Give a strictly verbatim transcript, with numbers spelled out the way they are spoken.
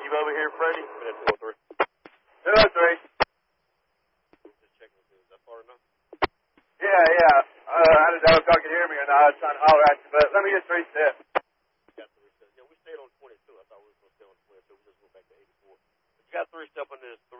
You over here, Freddie? Minute two oh three. two oh three. Just checking with you. Is that far enough? Yeah, yeah. Uh, I don't know if y'all can hear me or not. I was trying to holler at you, but let me get three steps. Got three steps. Yeah, we stayed on twenty-two. I thought we were going to stay on twenty-two. We just went back to eighty-four. But you got three step on this